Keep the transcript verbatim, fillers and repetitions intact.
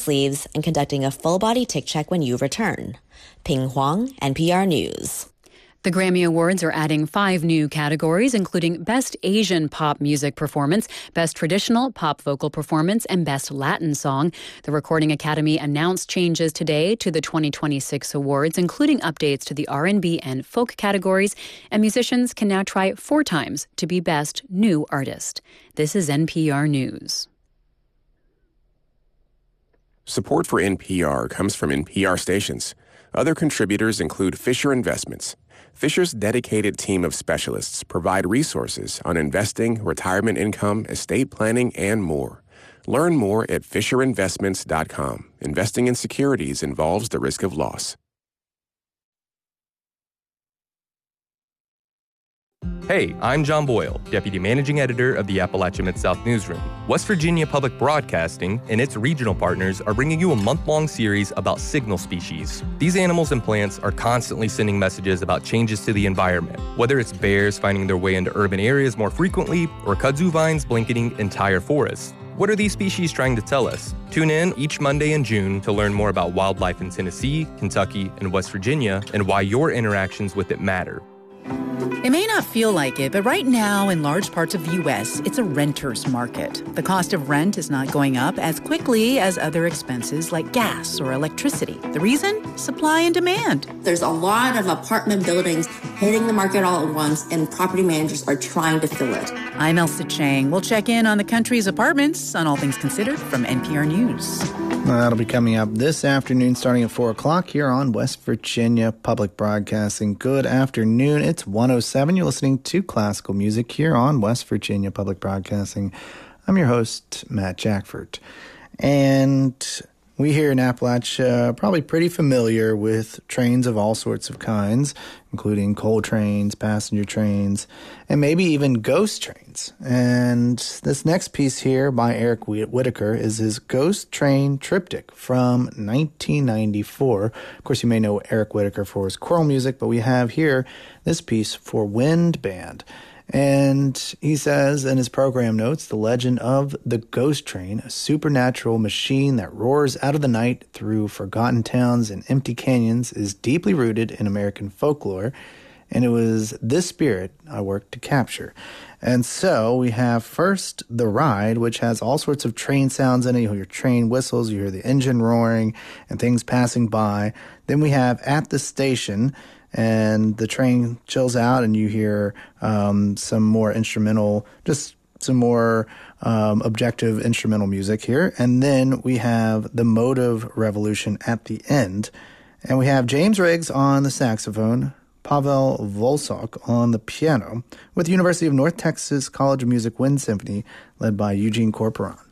sleeves and conducting a full-body tick check when you return. Ping Huang, N P R News. The Grammy Awards are adding five new categories, including Best Asian Pop Music Performance, Best Traditional Pop Vocal Performance, and Best Latin Song. The Recording Academy announced changes today to the twenty twenty-six awards, including updates to the R and B and folk categories, and musicians can now try four times to be Best New Artist. This is N P R News. Support for N P R comes from N P R stations. Other contributors include Fisher Investments. Fisher's dedicated team of specialists provide resources on investing, retirement income, estate planning, and more. Learn more at fisher investments dot com. Investing in securities involves the risk of loss. Hey, I'm John Boyle, Deputy Managing Editor of the Appalachia Mid-South Newsroom. West Virginia Public Broadcasting and its regional partners are bringing you a month-long series about signal species. These animals and plants are constantly sending messages about changes to the environment, whether it's bears finding their way into urban areas more frequently or kudzu vines blanketing entire forests. What are these species trying to tell us? Tune in each Monday in June to learn more about wildlife in Tennessee, Kentucky, and West Virginia and why your interactions with it matter. It may not feel like it, but right now in large parts of the U S, it's a renter's market. The cost of rent is not going up as quickly as other expenses like gas or electricity. The reason? Supply and demand. There's a lot of apartment buildings hitting the market all at once, and property managers are trying to fill it. I'm Elsa Chang. We'll check in on the country's apartments on All Things Considered from N P R News. Well, that'll be coming up this afternoon starting at four o'clock here on West Virginia Public Broadcasting. Good afternoon. It's one oh seven. You're listening to classical music here on West Virginia Public Broadcasting. I'm your host, Matt Jackford. And we here in Appalachia are probably pretty familiar with trains of all sorts of kinds, including coal trains, passenger trains, and maybe even ghost trains. And this next piece here by Eric Whitacre is his Ghost Train Triptych from nineteen ninety-four. Of course, you may know Eric Whitacre for his choral music, but we have here this piece for wind band. And he says in his program notes, the legend of the Ghost Train, a supernatural machine that roars out of the night through forgotten towns and empty canyons, is deeply rooted in American folklore, and it was this spirit I worked to capture. And so we have first The Ride, which has all sorts of train sounds in it. You hear train whistles, you hear the engine roaring, and things passing by. Then we have At the Station, and the train chills out and you hear um, some more instrumental, just some more um, objective instrumental music here. And then we have the Motive Revolution at the end. And we have James Riggs on the saxophone, Pavel Volsok on the piano, with the University of North Texas College of Music Wind Symphony led by Eugene Corporon.